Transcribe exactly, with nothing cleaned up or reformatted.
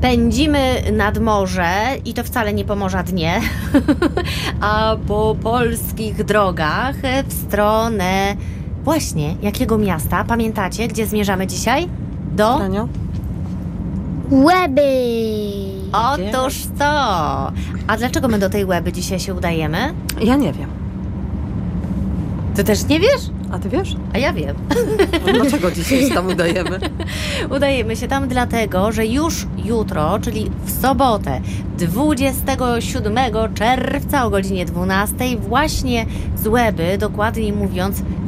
Pędzimy nad morze i to wcale nie po morza dnie, a po polskich drogach w stronę właśnie jakiego miasta? Pamiętacie, gdzie zmierzamy dzisiaj? Do? Franio? Łeby. Otóż to! A dlaczego my do tej Łeby dzisiaj się udajemy? Ja nie wiem. Ty też nie wiesz? A ty wiesz? A ja wiem. Dlaczego dzisiaj się tam udajemy? Udajemy się tam dlatego, że już jutro, czyli w sobotę, dwudziestego siódmego czerwca o godzinie dwunastej, właśnie z Łeby, dokładniej mówiąc